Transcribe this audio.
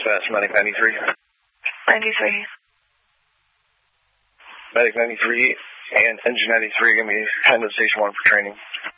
dispatch, Medic 93. 93. Medic 93 and Engine 93 are going to be heading to Station 1 for training.